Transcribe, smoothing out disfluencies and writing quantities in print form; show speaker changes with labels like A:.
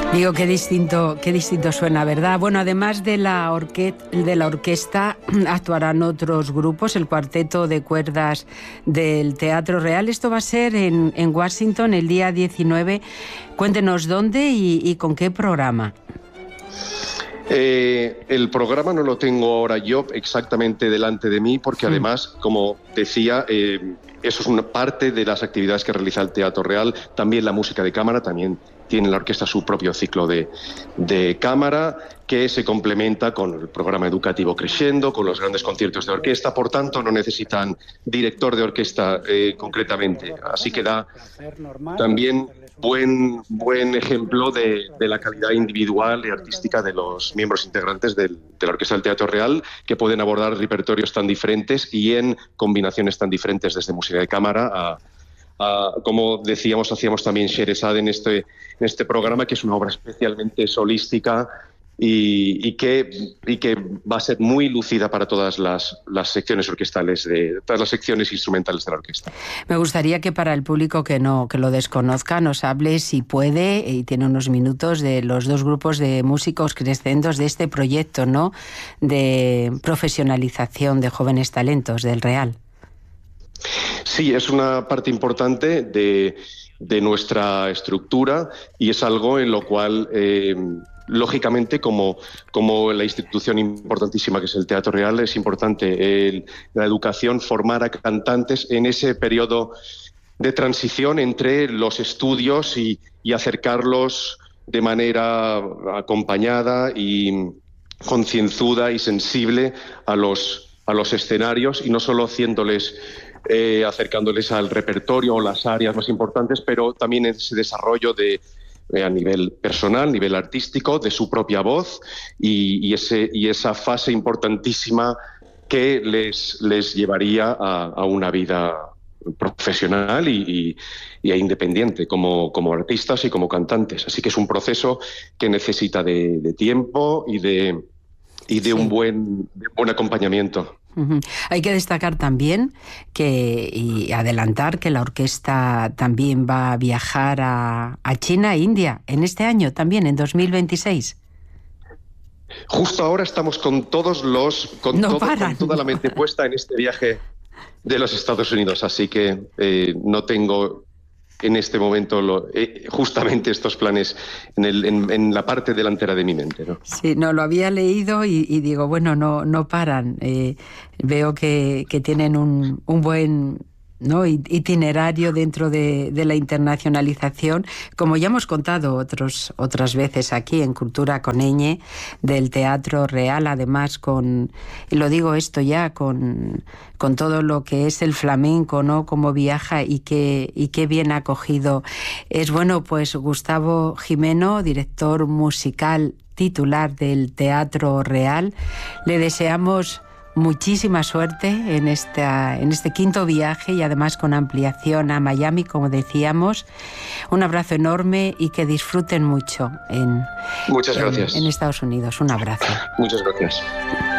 A: Digo, qué distinto suena, ¿verdad? Bueno, además de la orquesta, actuarán otros grupos, el cuarteto de cuerdas del Teatro Real. Esto va a ser en Washington el día 19. Cuéntenos dónde y con qué programa.
B: El programa no lo tengo ahora yo exactamente delante de mí, porque además, como decía, eso es una parte de las actividades que realiza el Teatro Real. También la música de cámara, también tiene la orquesta su propio ciclo de cámara, que se complementa con el programa educativo Crescendo, con los grandes conciertos de orquesta. Por tanto, no necesitan director de orquesta concretamente. Así que da también buen ejemplo de la calidad individual y artística de los miembros integrantes de la Orquesta del Teatro Real, que pueden abordar repertorios tan diferentes y en combinaciones tan diferentes, desde música de cámara como decíamos, hacíamos también Sherazade en este programa, que es una obra especialmente solística y que va a ser muy lúcida para todas las secciones orquestales, todas las secciones instrumentales de la orquesta.
A: Me gustaría que para el público que lo desconozca nos hable, si puede, y tiene unos minutos, de los dos grupos de músicos crescendos de este proyecto, ¿no?, de profesionalización de jóvenes talentos del Real.
B: Sí, es una parte importante de nuestra estructura y es algo en lo cual, lógicamente, como la institución importantísima que es el Teatro Real, es importante la educación, formar a cantantes en ese periodo de transición entre los estudios y acercarlos de manera acompañada y concienzuda y sensible a los escenarios, y no solo acercándoles al repertorio o las áreas más importantes, pero también ese desarrollo a nivel personal, nivel artístico, de su propia voz y esa fase importantísima que les llevaría a una vida profesional e independiente como artistas y como cantantes. Así que es un proceso que necesita de tiempo y de un buen acompañamiento.
A: Hay que destacar también y adelantar que la orquesta también va a viajar a China e India en este año también, en 2026.
B: Justo ahora estamos con toda la mente puesta en este viaje de los Estados Unidos, así que no tengo en este momento justamente estos planes en la parte delantera de mi mente, ¿no?
A: Sí, no, lo había leído y digo, bueno, no paran. Veo que tienen un buen, ¿no?, itinerario dentro de la internacionalización, como ya hemos contado otras veces aquí en Cultura con Ñ, del Teatro Real, además y lo digo esto ya, con todo lo que es el flamenco, ¿no?, cómo viaja y qué bien acogido es. Bueno, pues Gustavo Gimeno, director musical titular del Teatro Real, le deseamos muchísima suerte en este quinto viaje, y además con ampliación a Miami, como decíamos. Un abrazo enorme y que disfruten mucho
B: Muchas gracias.
A: en Estados Unidos. Un abrazo.
B: Muchas gracias.